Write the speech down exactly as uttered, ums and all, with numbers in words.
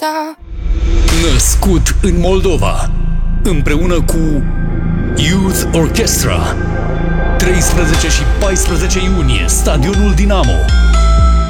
Da. Născut în Moldova, împreună cu Youth Orchestra, treisprezece și paisprezece iunie, Stadionul Dinamo.